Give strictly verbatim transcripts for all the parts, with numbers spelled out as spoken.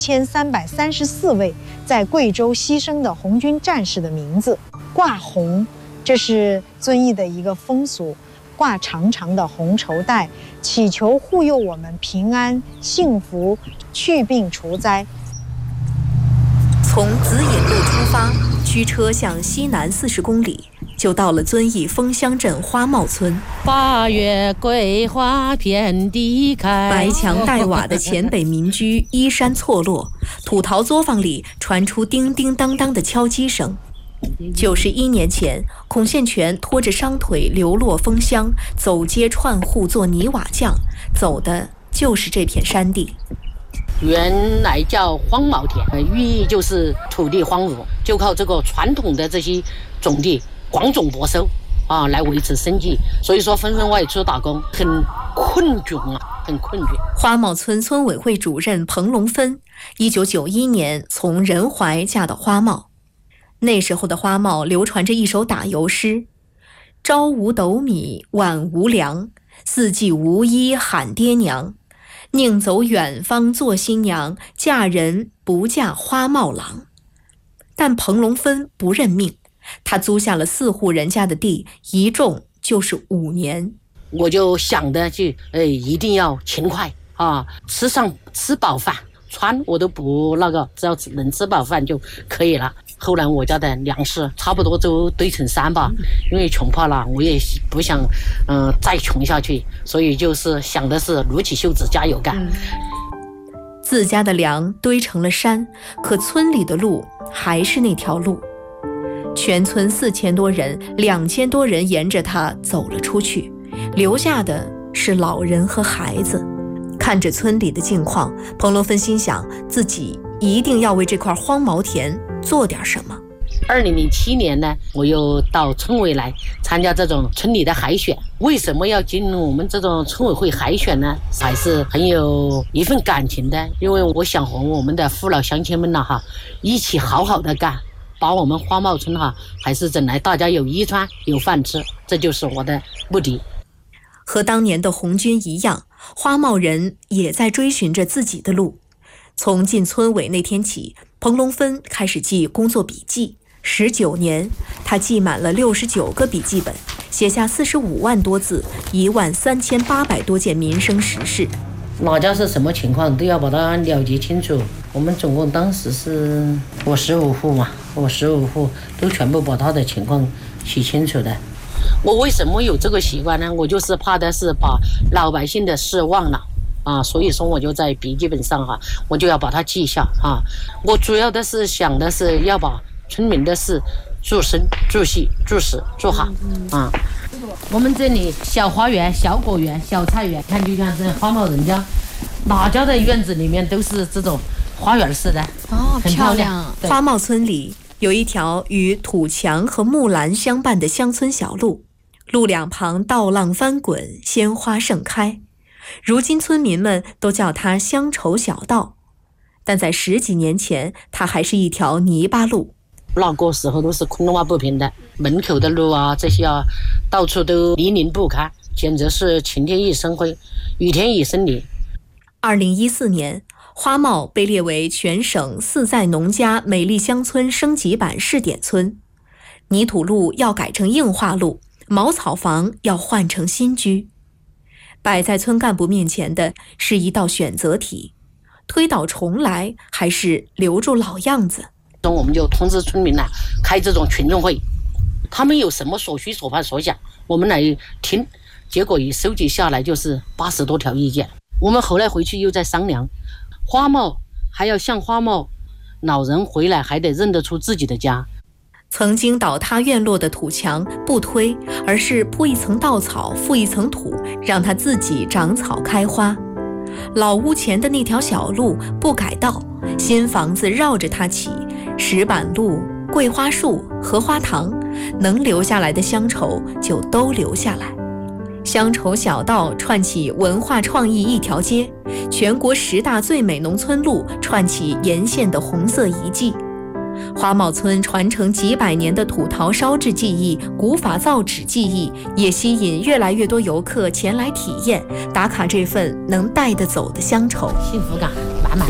千三百三十四位在贵州牺牲的红军战士的名字。挂红，这是遵义的一个风俗，挂长长的红绸带，祈求护佑我们平安幸福，去病除灾。 从紫引路出发，驱车向西南四十公里，就到了遵义枫乡镇花帽村。 八月桂花遍地开， 白墙黛瓦的黔北民居依山错落，土陶作坊里传出叮叮当当的敲击声。九十一年前，孔宪全拖着伤腿流落枫乡，走街串户做泥瓦匠，走的就是这片山地。 原来叫荒茅田，寓意就是土地荒芜，就靠这个传统的这些种地广种播收啊来维持生计，所以说纷纷外出打工，很困窘啊，很困窘。 花帽村村委会主任彭龙芬，一九九一年从仁怀嫁到花帽。那时候的花帽流传着一首打油诗：朝无斗米晚无粮，四季无衣喊爹娘。宁走远方做新娘，嫁人不嫁花帽郎。但彭龙芬不认命，他租下了四户人家的地，一种就是五年。 我就想着去，哎，一定要勤快啊，吃上吃饱饭，穿我都不那个，只要能吃饱饭就可以了。后来我家的粮食差不多都堆成山吧，因为穷怕了，我也不想，嗯、呃，再穷下去，所以就是想的是撸起袖子加油干。嗯、 自家的粮堆成了山，可村里的路还是那条路。全村四千多人，两千多人沿着它走了出去，留下的是老人和孩子。看着村里的境况，彭龙芬心想，自己一定要为这块荒茅田做点什么。 二零零七年呢，我又到村委来参加这种村里的海选。为什么要进入我们这种村委会海选呢？还是很有一份感情的，因为我想和我们的父老乡亲们呢，哈，一起好好的干，把我们花帽村哈，还是整来大家有衣穿有饭吃，这就是我的目的。 和当年的红军一样，花帽人也在追寻着自己的路。从进村委那天起，彭龙芬开始记工作笔记。十九年，他记满了六十九个笔记本，写下四十五万多字，一万三千八百多件民生实事。 哪家是什么情况都要把它了解清楚。我们总共当时是我十五户嘛，我十五户都全部把他的情况写清楚的。我为什么有这个习惯呢？我就是怕的是把老百姓的事忘了啊，所以说我就在笔记本上哈、啊，我就要把它记下啊。我主要的是想的是要把村民的事住生、住细、住死、住好啊。我们这里小花园、小果园、小菜园，看就像是花帽人家，哪家的院子里面都是这种花园式的哦，很漂亮。花帽村里有一条与土墙和木兰相伴的乡村小路，路两旁稻浪翻滚，鲜花盛开。如今村民们都叫它乡愁小道，但在十几年前，它还是一条泥巴路。 那个时候都是空洼不平的，门口的路啊，这些啊，到处都泥泞不堪，简直是晴天一身灰，雨天一身泥。 二零一四年，花帽被列为全省四在农家美丽乡村升级版试点村，泥土路要改成硬化路，茅草房要换成新居。摆在村干部面前的是一道选择题：推倒重来，还是留住老样子？ 我们就通知村民呢，开这种群众会，他们有什么所需所盼所想，我们来听。结果一收集下来就是八十多条意见。我们后来回去又在商量，花帽还要像花帽，老人回来还得认得出自己的家。 曾经倒塌院落的土墙不推，而是铺一层稻草，覆一层土，让它自己长草开花。老屋前的那条小路不改道，新房子绕着它起，石板路、桂花树、荷花塘，能留下来的乡愁就都留下来。乡愁小道串起文化创意一条街，全国十大最美农村路串起沿线的红色遗迹。花帽村传承几百年的土陶烧制技艺、古法造纸技艺，也吸引越来越多游客前来体验，打卡这份能带得走的乡愁， 幸福感满满的。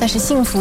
但是幸福